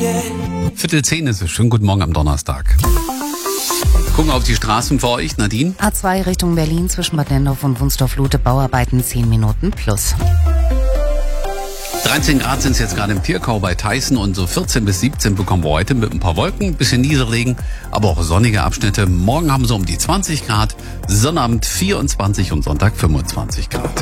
9:15 ist es. Schönen guten Morgen am Donnerstag. Gucken auf die Straßen für euch, Nadine. A2 Richtung Berlin zwischen Bad Nendorf und Wunstorf-Lute, Bauarbeiten 10 Minuten plus. 13 Grad sind es jetzt gerade im Pirkau bei Tyson und so 14 bis 17 bekommen wir heute mit ein paar Wolken, ein bisschen Nieselregen, aber auch sonnige Abschnitte. Morgen haben sie um die 20 Grad, Sonnabend 24 und Sonntag 25 Grad.